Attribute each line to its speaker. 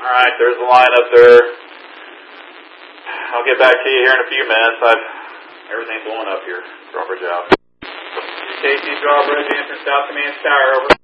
Speaker 1: Alright, there's the line up there. I'll get back to you here in a few minutes. Everything's blowing up here. Drawbridge out. KC Drawbridge, answering South Command Tower, over.